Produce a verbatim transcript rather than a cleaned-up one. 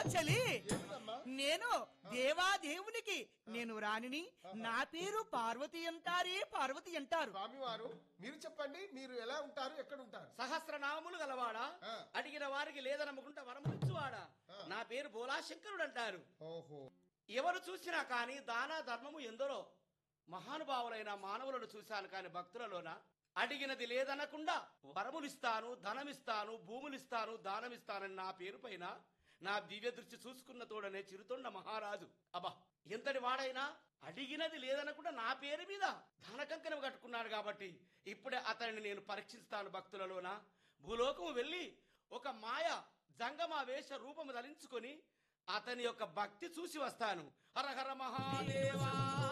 చలి నేను దేవాదేవునికి నేను రాణిని. నా పేరు పార్వతి అంటారే, పార్వతి అంటారు. స్వామివారు మీరు చెప్పండి, మీరు ఎలా ఉంటారు, ఎక్కడ ఉంటారు? సహస్రనామములు గలవాడా, అడిగిన వారికి లేదనమ్ముకుంటా వరమునిచ్చువాడా. నా పేరు బోలాశంకరుడు అంటారు. ఓహో, ఎవరు చూసినా కాని దాన ధర్మము ఎందరో మహానుభావులైన మానవులను చూశాను కాని భక్తులలోన అడిగినది లేదనకుండా వరములిస్తాను, ధనమిస్తాను, భూములిస్తాను, దానమిస్తానని నా పేరు పైన నా దివ్య దృష్టి చూసుకున్న తోడనే చిరుతొండ మహారాజు. అబ్బా, ఎంతటి వాడైనా అడిగినది లేదనకుండా నా పేరు మీద ధనకంకణం కట్టుకున్నాడు. కాబట్టి ఇప్పుడే అతన్ని నేను పరీక్షిస్తాను భక్తులలోన. భూలోకము వెళ్ళి ఒక మాయ జంగమ వేష రూపము ధరించుకొని అతని యొక్క భక్తి చూసి వస్తాను. హర హర మహాదేవా.